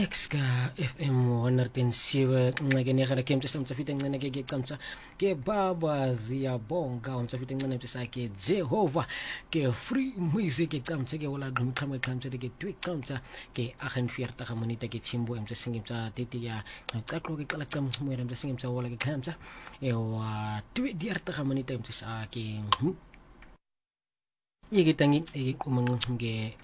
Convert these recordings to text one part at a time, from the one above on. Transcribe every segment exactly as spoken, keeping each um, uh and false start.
X ka F M one oh seven nginekhala ke mtsa mtsafite ngene ke ke kamtsa ke baba ziyabonga umtsafite ngene mtsa ke Jehovah ke free music ke kamtsa ke wala dum khama kamtsa ke tweet kamtsa ke agen vierta ga monita ke chimbo mtsa singi mtsa tete ya qaqlo ke qala kamtsa mo mtsa singi mtsa wala ke kamtsa e wa tweet dierta ga monita mtsa ke yeke tangi e kumangu nge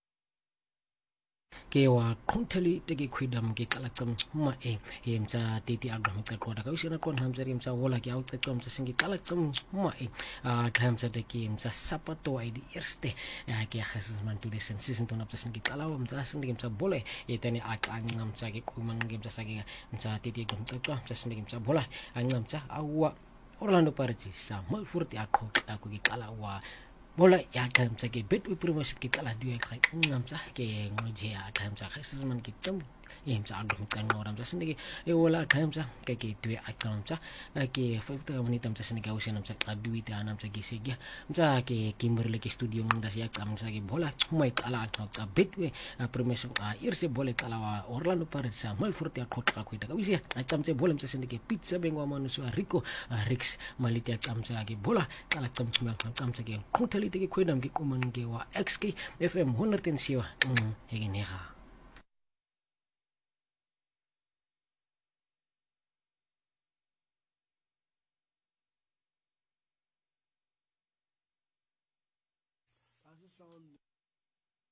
ke wa kontali teke khwidam ke kala tsam ma e e mtsa titi agam ka khoda ka usina kon hamza rim tsa wala ke out tsam tsa singi kala tsam ma e a kham tsa teke mtsa sapato ai di erste ke khasas man to listen season to napsa singi kala wa mtsa singi mtsa bole e tani a ngam tsa ke kumang ke mtsa sagi mtsa titi agam tsa mtsa singi mtsa bola ngam tsa awa Orlando Pirates sa mal furti akho ako ke kala wa bola ya kamtsa ke bet we premiership ke kala dua ka ngamtsa ke ngoje ya kamtsa khasas man ke tam yemtsa agam ka ngora mtsa sindike e wala kamtsa ke ke dua akamtsa ke five ta menit mtsa sindike usen mtsa ka dua ta namtsa ke sigya mtsa ke kimberle ke studio ndas ya kamtsa ke bola mai kala ka bet we premiership a irse bola kala wa Orlando Pirates sa mal furti akho ka kwita ka wisia akamtsa bola mtsa sindike pizza bengwa manusu Rico Rix maliti akamtsa ke bola kala kamtsa kamtsa ke kontali teke kwedam ke kuman ke wa X K F M one oh seven mm hegenega As a sound